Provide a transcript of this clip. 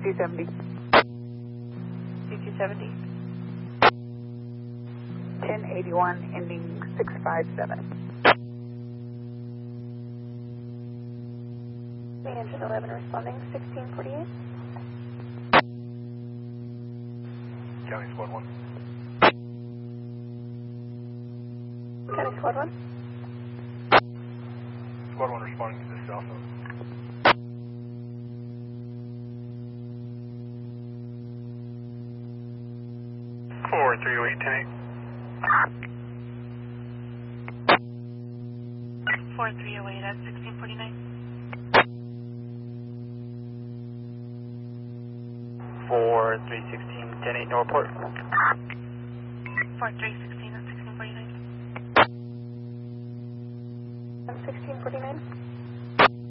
C270. C270. 1081 ending 657. Engine 11 responding 1648. County Squad 1. County Squad 1. Squad 1 responding to this cell phone. Four 308 10 4308 at 1649. 4316 10-8 Northport. 4316 at 1649. 1649.